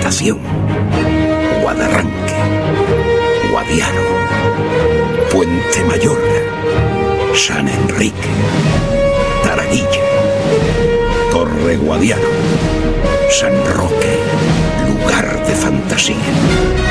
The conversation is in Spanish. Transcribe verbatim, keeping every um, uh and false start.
estación, Guadarranque, Guadiaro, Puente Mayor, San Enrique, Taraguilla, Torre Guadiaro, San Roque, lugar de fantasía.